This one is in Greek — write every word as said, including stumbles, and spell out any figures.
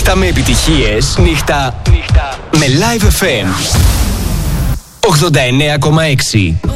Νύχτα με επιτυχίες, νύχτα, νύχτα με Live εφ εμ ογδόντα εννέα κόμμα έξι.